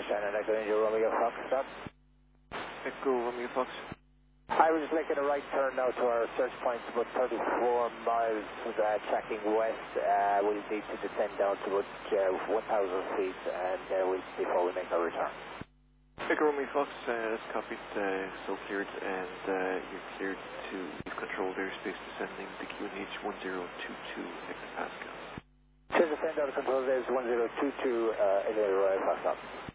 Shannon, Echo India Romeo Fox, stop. Echo Romeo Fox. Hi, we're just making a right turn now to our search point, about 34 miles, tracking west. We'll need to descend down to about 1,000 feet and before we make our return. Echo Romeo Fox, that's copied, so cleared, and you're cleared to controlled airspace descending to QNH 1022 hectopascals. To descend out of control, there's 1022 in the Royal Fox.